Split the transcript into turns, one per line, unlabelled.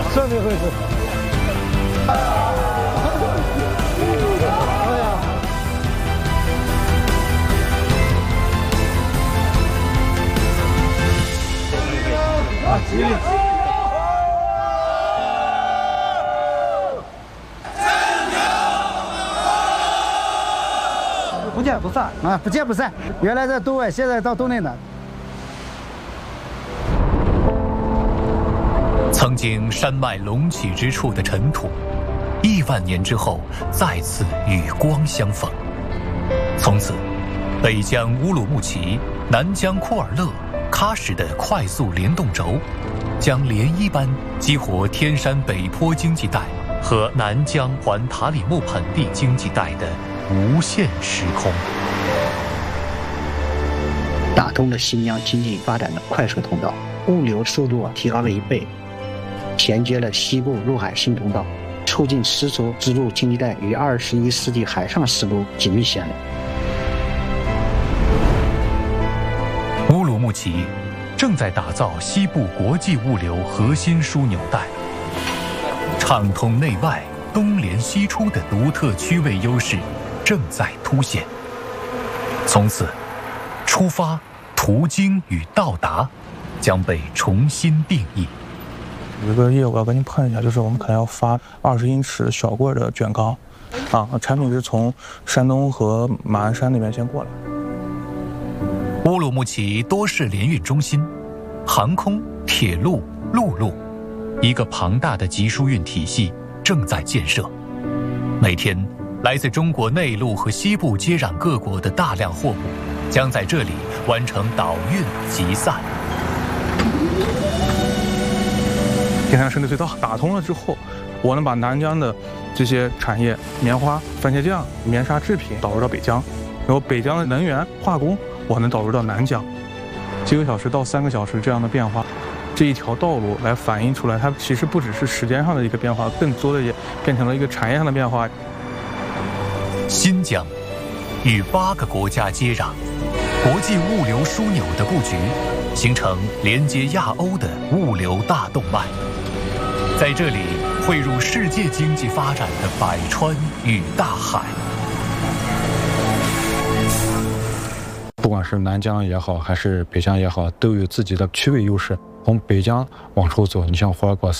这没回事。哎呀！啊，吉利！不见不散啊，不见不散。原来在东外，现在到东内南。
曾经山脉隆起之处的尘土，亿万年之后再次与光相逢。从此，北疆乌鲁木齐、南疆库尔勒、喀什的快速联动轴，将涟漪般激活天山北坡经济带和南疆环塔里木盆地经济带的无限时空，
打通了新疆经济发展的快速通道，物流速度提高了1倍，衔接了西部陆海新通道，促进丝绸之路经济带与21世纪海上丝路紧密相连。
乌鲁木齐正在打造西部国际物流核心枢纽带，畅通内外、东连西出的独特区位优势正在凸显。从此，出发、途经与到达将被重新定义。
有一个业务要跟您碰一下，就是我们可能要发20英尺小棍的卷钢，产品是从山东和马鞍山那边先过来。
乌鲁木齐多式联运中心，航空、铁路、陆路，一个庞大的集疏运体系正在建设。每天，来自中国内陆和西部接壤各国的大量货物，将在这里完成导运集散。
天山生态隧道打通了之后，我能把南疆的这些产业，棉花、番茄酱、棉纱制品导入到北疆，然后北疆的能源、化工，我能导入到南疆，几个小时到3个小时这样的变化，这一条道路来反映出来，它其实不只是时间上的一个变化，更多的也变成了一个产业上的变化。
新疆与8个国家接壤，国际物流枢纽的布局形成连接亚欧的物流大动脉，在这里汇入世界经济发展的百川与大海。
不管是南疆也好，还是北疆也好，都有自己的区位优势。从北疆往出走，你像霍尔果斯